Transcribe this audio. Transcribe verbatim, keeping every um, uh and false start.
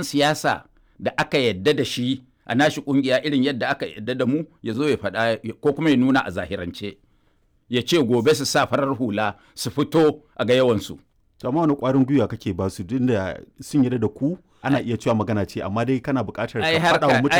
ɗan siyasa da aka yadda da shi a nashi ƙungiya irin yadda aka yadda da mu ya zo ya faɗa ko kuma ya nuna a zahirance ya ce gobe su sa farar hula su fito a ga yawansu. amma wani ƙwarin gwiwa kake ba su duk da sun yarda da ku ana iya cewa magana ce amma dai kana buƙatar ka faɗa wa mutane